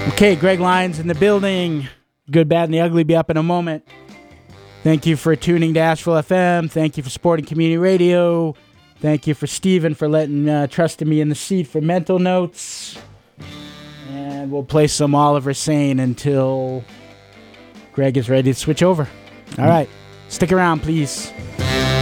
Okay, Greg Lyons in the building. Good, Bad, and the Ugly be up in a moment. Thank you for tuning to Asheville FM. Thank you for supporting community radio. Thank you for Steven for trusting me in the seat for mental notes. And we'll play some Oliver Sane until Greg is ready to switch over. All right. Stick around, please.